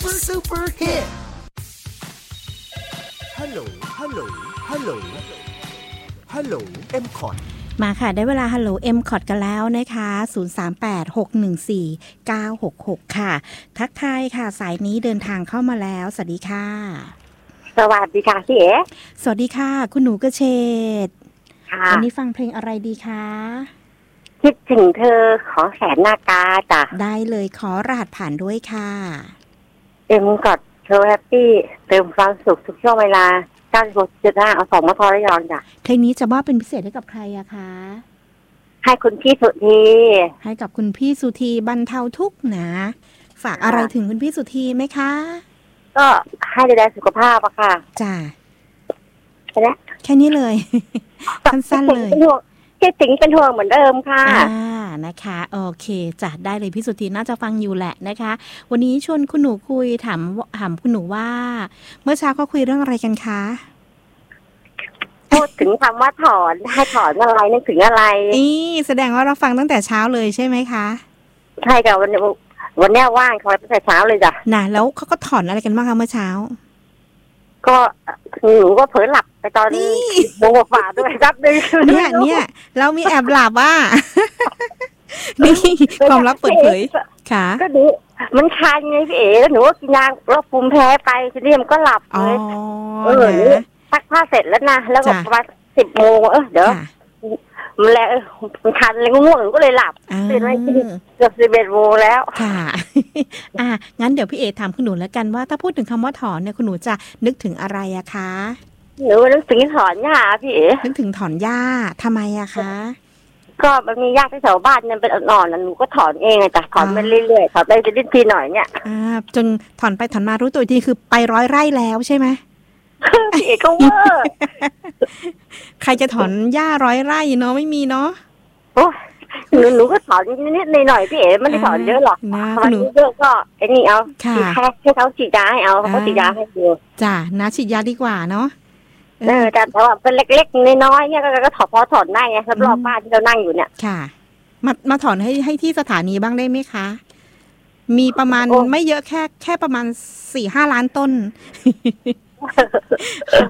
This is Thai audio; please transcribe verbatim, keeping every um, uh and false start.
Super Super Hit ฮัลโหลฮัลโหลฮัลโหลฮัลโหล เอ็ม คอทมาค่ะได้เวลา Hello เอ็ม คอท กันแล้วนะคะศูนย์ สาม แปด หก หนึ่ง สี่ เก้า หก หกค่ะทักทายค่ะสายนี้เดินทางเข้ามาแล้วสวัสดีค่ะสวัสดีค่ะพี่เอ๋สวัสดีค่ะคุณหนูกระเฉดค่ะวันนี้ฟังเพลงอะไรดีคะคิดถึงเธอของแสนนากาจ้ะได้เลยขอรหัสผ่านด้วยค่ะเอ็มกอดเธอแฮปปี้เติมความสุขทุกช่วงเวลาเก้าสิบหกจุดห้าเอาสองมาทอระยองจ้ะเพลงนี้จะมอบเป็นพิเศษให้กับใครอะคะให้คุณพี่สุธีให้กับคุณพี่สุธีบรรเทาทุกข์นะฝากอะไรถึงคุณพี่สุธีไหมคะก็ให้ดูแลสุขภาพอะค่ะจ้ะแค่นี้แค่นี้เลยสั้นๆเลยคิดถึงเป็นห่วงเหมือนเดิมค่ะอ่านะคะโอเคจัดได้เลยพี่สุธีน่าจะฟังอยู่แหละนะคะวันนี้ชวนคุณหนูคุยถามถามคุณหนูว่าเมื่อเช้าเขาคุยเรื่องอะไรกันคะพูดถึงคำว่าถอนให้ถอนอะไรนึกถึงอะไรนี่แสดงว่าเราฟังตั้งแต่เช้าเลยใช่ไหมคะใช่ค่ะวันนี้วันนี้ว่างเขาตั้งแต่เช้าเลยจ้ะน่ะแล้วเขาก็ถอนอะไรกันบ้างคะเมื่อเช้าก็หนูก็เผลอหลับไปตอนนี้โมงฝ่าด้วยครับนึงเนี่ยเนี่ยเรามีแอบหลับอ่ะนี่ความลับเปิดเผยค่ะก็ดูมันคันไงพี่เอ๋แล้วหนูก็กินยาโรคภูมิแพ้ไปทีนี้มันก็หลับเลยเออซักผ้าเสร็จแล้วนะแล้วก็ประมาณสิบโมงเออเดี๋ยวมันแรงมันคันเลยง่วงหนูก็เลยหลับตื่นมาเกือบสิบเอ็ดโมงแล้วค่ะอ่ะงั้นเดี๋ยวพี่เอ๋ถามคุณหนูแล้วกันว่าถ้าพูดถึงคำว่าถอนเนี่ยคุณหนูจะนึกถึงอะไรอะคะหนูนึกถึงถอนหญ้าพี่เอ๋นึกถึงถอนหญ้าทำไมอะคะก็มันมีหญ้าที่แถวบ้านมันเป็นอ่อนๆหนูก็ถอนเองไงแต่ถอนไปเรื่อยๆถอนไปนิดทีหน่อยเนี่ยอ่าจนถอนไปถอนมารู้ตัวทีคือไปร้อยไร่แล้วใช่ไหมพี่เอ๋ก็เวอร์ใครจะถอนหญ้าร้อยไร่เนาะไม่มีเนาะโอ้หนูหนูก็ถอนนิดๆหน่อยๆพี่เอ๋ไม่ได้ถอนเยอะหรอกถอนเยอะก็ไอ้นี่เอาฉีดแค่ให้เขาฉีดยาให้เอาเขาฉีดยาให้ดูจ้ะนะฉีดยาดีกว่าเนาะเออแต่แต่ว่าเป็นเล็กๆน้อยๆเนี่ยก็ถอดพอถอนได้ไงรอบบ้านที่เรานั่งอยู่เนี่ยค่ะมามาถอนให้ให้ที่สถานีบ้างได้ไหมคะมีประมาณไม่เยอะแค่แค่ประมาณสี่ห้าล้านต้น